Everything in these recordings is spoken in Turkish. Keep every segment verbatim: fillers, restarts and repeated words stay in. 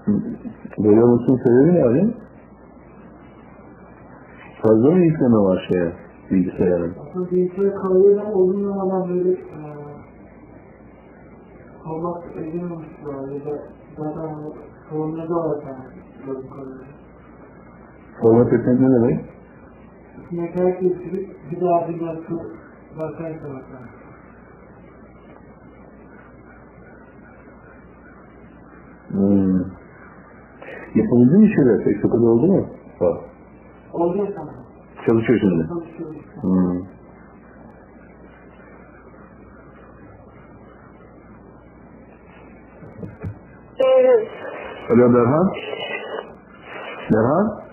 Böyle olmasının sebebi ne abi? Fazla mı yükleme var şeye, bilgisayarın? Aslında bilgisayar kalıyor ama uzun zamandan böyle kalmak edilmemişler ya da zaten sorunlu da var yani. Format etmek ne demek? Mekanik geçirip bir daha bir yapı bakar sanatlar. Hmm. Yapabildin mi şeyler? Pek çok oldu mu? Var. Oldu ya sana. Çalışıyor şimdi. Çalışıyoruz. Hmm. Evet. Alo Berhan? Berhan?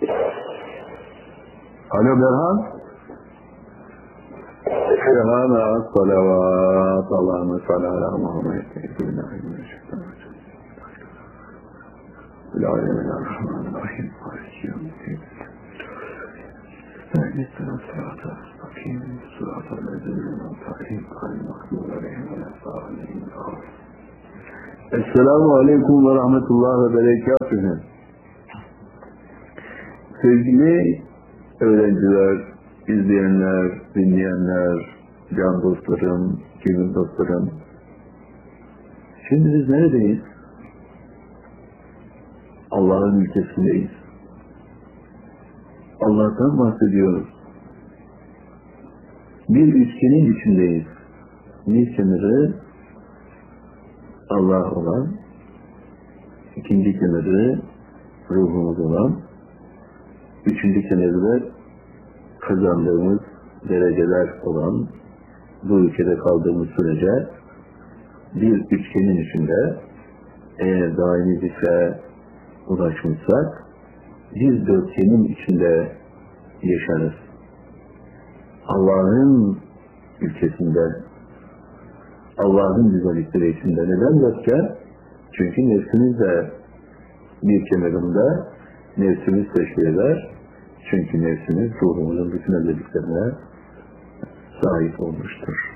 Alo Berhan? Berhan, salavat, Allah'ın salâ, Muhammed, Bismillahirrahmanirrahim. Bismillahirrahmanirrahim. Estağfirullah, sıratı, bakayım, sıratı, lezzetini, tahim, kaymaklı, aleyhine, sağlayın, Esselamu Aleyküm ve Rahmetullah ve Berekatühü. Sevgili öğrenciler, izleyenler, dinleyenler, can dostlarım, gönül dostlarım. Şimdi biz neredeyiz? Allah'ın ülkesindeyiz. Allah'tan bahsediyoruz. Bir üçgenin içindeyiz. Bir kenarı Allah olan, ikinci kenarı ruhumuz olan, üçüncü kenarı da kazandığımız dereceler olan, bu ülkede kaldığımız sürece bir üçgenin içinde eğer daimi zikre ulaşmışsak bir dörtgenin içinde yaşarız. Allah'ın ülkesinde, Allah'ın güzellikleri içinde. Neden dörtgen? Çünkü nefsimiz de bir kenarında, nefsimiz teşkil eder. Çünkü nefsimiz ruhumuzun bütün özelliklerine sahip olmuştur.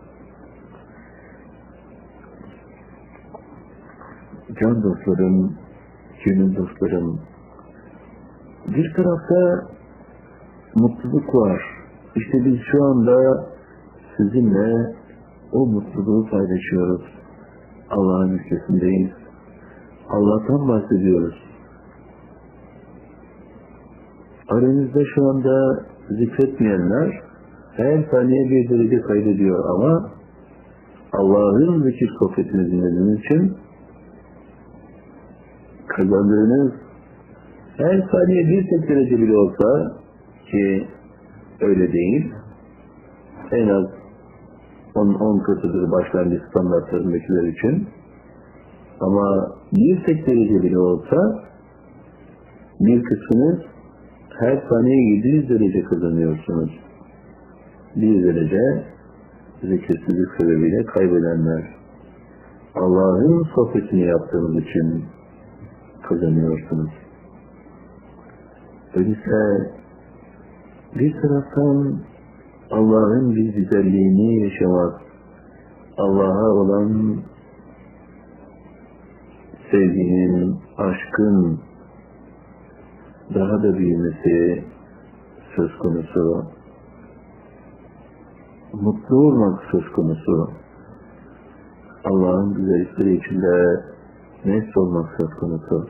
Can dostlarım, gönül dostlarım, bir tarafta mutluluk var. İşte biz şu anda sizinle o mutluluğu paylaşıyoruz. Allah'ın ülkesindeyiz. Allah'tan bahsediyoruz. Aranızda şu anda zikretmeyenler her saniye bir derece kaydediyor ama Allah'ın zikir sohbetini dinlediğiniz için kazandığınız her saniye bir tek derece bile olsa, ki öyle değil, en az on katıdır başlangıç standartlarındakiler için, ama bir tek derece bile olsa bir kısmınız her saniye yedi yüz derece kazanıyorsunuz. Bir derece zikirsizlik sebebiyle kaybedenler. Allah'ın sohbetini yaptığınız için kazanıyorsunuz. Öyleyse bir taraftan Allah'ın bir güzelliğini yaşamak, Allah'a olan sevginin, aşkın daha da büyümesi söz konusu, mutlu olmak söz konusu, Allah'ın güzellikleri içinde nefs olmak söz konusu.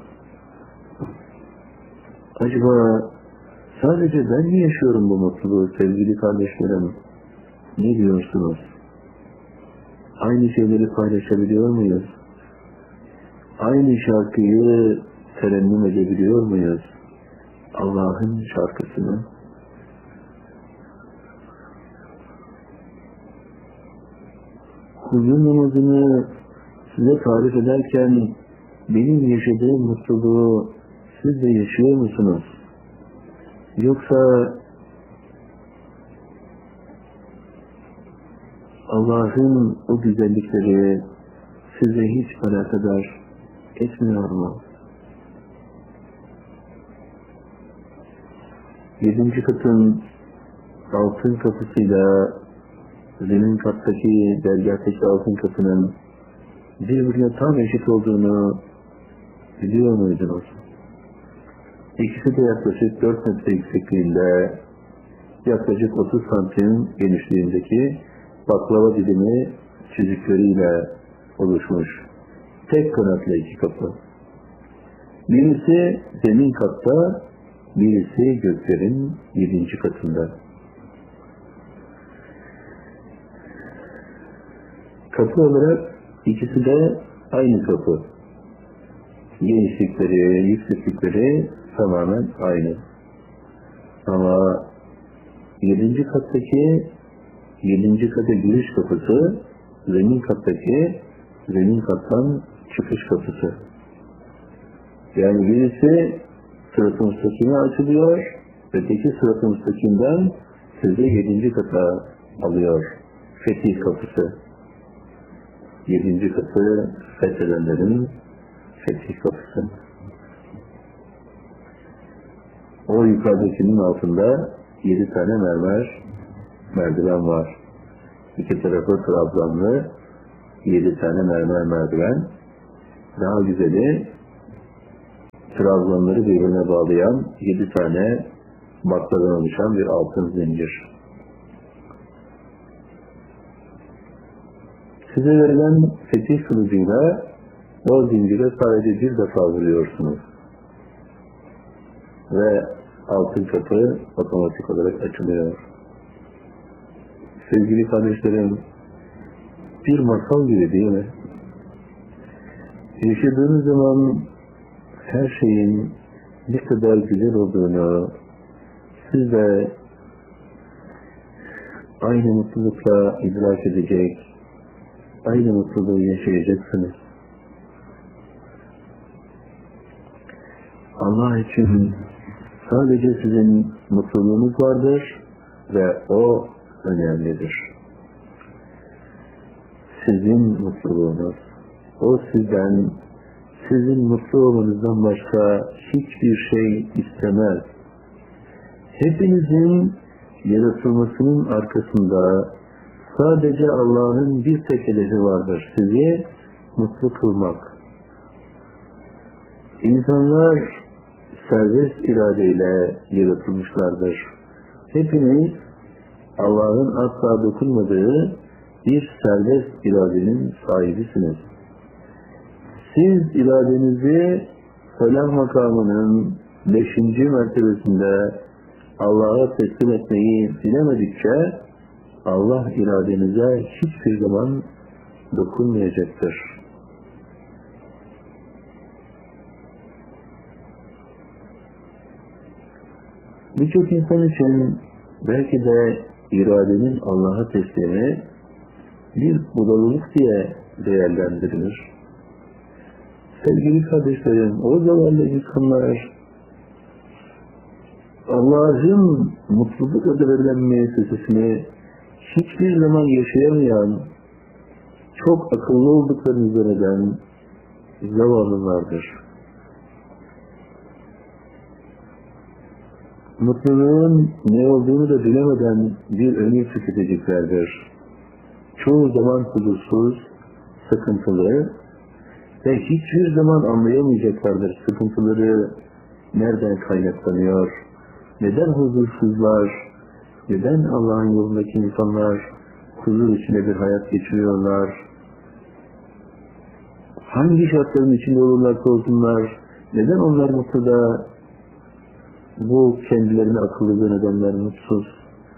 Acaba sadece ben mi yaşıyorum bu mutluluğu sevgili kardeşlerim? Ne diyorsunuz? Aynı şeyleri paylaşabiliyor muyuz? Aynı şarkıyı terennüm edebiliyor muyuz? Allah'ın şarkısını. Huzur namazını size tarif ederken benim yaşadığım mutluluğu siz de yaşıyor musunuz? Yoksa Allah'ın o güzellikleri size hiç alakadar etmiyor mu? Yedinci katın altın kapısıyla zemin kattaki dergahtaki altın kapının birbirine tam eşit olduğunu biliyor muydunuz? İkisi de yaklaşık dört metre yüksekliğinde, yaklaşık otuz santim genişliğindeki baklava dilimi çizikleriyle oluşmuş tek kanatlı iki kapı. Birisi zemin katta, birisi göklerin yedinci katında. Kapı olarak ikisi de aynı kapı. Genişlikleri, yükseklikleri tamamen aynı. Ama yedinci kattaki yedinci kata giriş kapısı, zemin kattaki zemin kattan çıkış kapısı. Yani birisi sırat-ı müstakime açılıyor, öteki sırat-ı müstakimden sizi yedinci kata alıyor. Fetih kapısı. Yedinci katı fethedenlerin fetih kapısı. O yukarıdakinin altında yedi tane mermer merdiven var. İki tarafı trabzanlı yedi tane mermer merdiven. Daha güzeli trabzanları birbirine bağlayan yedi tane bakladan oluşan bir altın zincir. Size verilen fetih kılıcıyla o zincire sadece bir defa vuruyorsunuz. Ve altın kapı otomatik olarak açılıyor. Sevgili kardeşlerim, bir masal gibi değil mi? Yaşadığınız zaman her şeyin ne kadar güzel olduğunu siz de aynı mutlulukla idrak edecek, aynı mutluluğu yaşayacaksınız. Allah için sadece sizin mutluluğunuz vardır ve o önemlidir. Sizin mutluluğunuz, o sizden, sizin mutlu olmanızdan başka hiçbir şey istemez. Hepinizin yaratılmasının arkasında sadece Allah'ın bir tek hedefi vardır. Sizi mutlu kılmak. İnsanlar serbest iradeyle yaratılmışlardır. Hepiniz Allah'ın asla dokunmadığı bir serbest iradenin sahibisiniz. Siz iradenizi felah makamının beşinci mertebesinde Allah'a teslim etmeyi bilemedikçe Allah iradenize hiçbir zaman dokunmayacaktır. Birçok insan için belki de iradenin Allah'a teslimi bir budalılık diye değerlendirilir. Sevgili kardeşlerim, o zavallı insanlar Allah'ın mutluluk adı verilen müessesesini hiçbir zaman yaşayamayan, çok akıllı olduklarını zanneden zavallılardır. Mutluluğun ne olduğunu da bilemeden bir ömür tüketeceklerdir. Çoğu zaman huzursuz, sıkıntılı ve hiçbir zaman anlayamayacaklardır sıkıntıları nereden kaynaklanıyor, neden huzursuzlar, neden Allah'ın yolundaki insanlar huzur içinde bir hayat geçiriyorlar, hangi şartların içinde olurlarsa olsunlar, neden onlar mutlu da bu kendilerine akıllı nedenler mutsuz.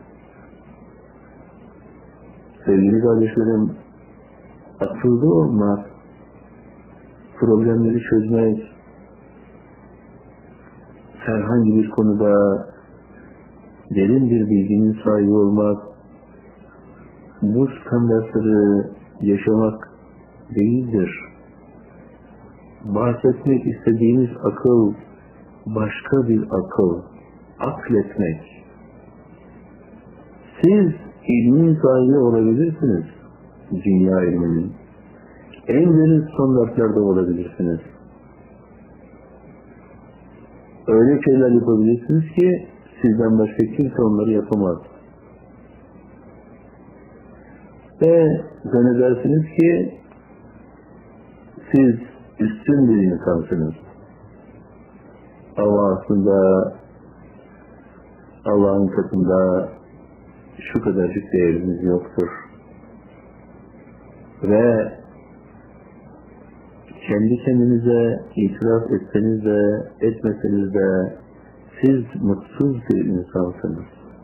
Sevgili kardeşlerim, akıllı olmak, problemleri çözmek, herhangi bir konuda derin bir bilginin sahibi olmak, bu standartları yaşamak değildir. Bahsetmek istediğimiz akıl başka bir akıl, akletmek. Siz ilmin sahibi olabilirsiniz, dünya ilminin. En derin standartlarda olabilirsiniz. Öyle şeyler yapabilirsiniz ki sizden başka kimse onları yapamaz. Ve zannedersiniz ki siz üstün bir insansınız. ama aslında Allah'ın katında şu kadarcık değerimiz yoktur. Ve kendi kendinize itiraf etseniz de etmeseniz de siz mutsuz bir insansınız.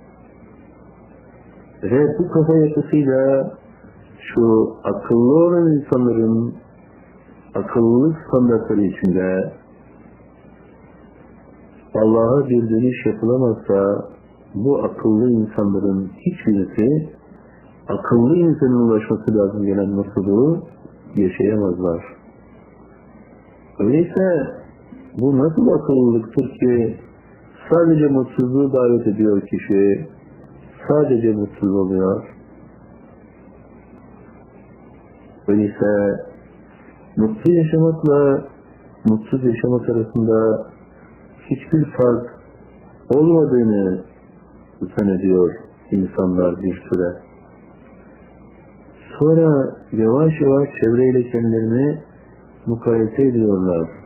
Ve bu kafa yapısıyla şu akıllı olan insanların akıllılık standartları içinde Allah'a bir dönüş yapılamazsa bu akıllı insanların hiçbirisi akıllı insanın ulaşması lazım gelen mutluluğu yaşayamazlar. Öyleyse bu nasıl akıllılıktır ki sadece mutsuzluğu davet ediyor kişi, sadece mutsuz oluyor. Öyleyse mutlu yaşamakla mutsuz yaşamak arasında hiçbir fark olmadığını zannediyor insanlar bir süre. Sonra yavaş yavaş çevreyle kendilerini mukayese ediyorlar.